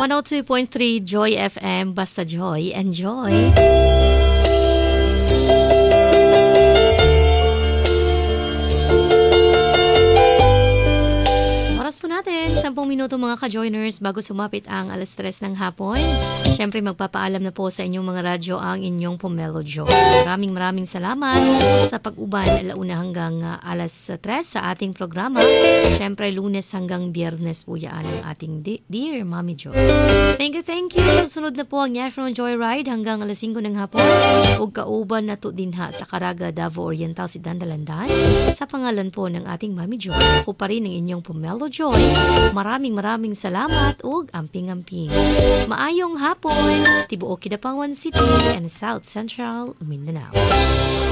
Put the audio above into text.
102.3 Joy FM, basta Joy, enjoy! Oras po natin, 10 minuto mga ka-joiners bago sumapit ang 3:00 ng hapon. Siyempre magpapaalam na po sa inyong mga radyo ang inyong Pomelo Joy. Maraming salamat sa pag-uban alauna hanggang 3:00 sa ating programa. Siyempre Lunes hanggang Biyernes po yan ang ating Dear Mommy Joy. Thank you. Susunod na po ang Yafron Joyride hanggang 5:00 ng hapon. Ug kauban na to din ha sa Caraga, Davao Oriental, si Dandalandan. Sa pangalan po ng ating Mommy Joy, ako pa rin ang inyong Pomelo Joy. Maraming salamat ug amping-amping. Maayong hapon, tibuok Kidapawan City and South Central Mindanao.